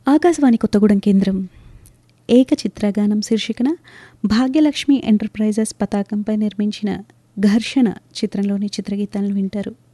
ఆకాశవాణి కొత్తగూడెం కేంద్రం ఏకచిత్రగానం శీర్షికన భాగ్యలక్ష్మి ఎంటర్ప్రైజెస్ పతాకంపై నిర్మించిన ఘర్షణ చిత్రంలోని చిత్రగీతాలను వింటారు.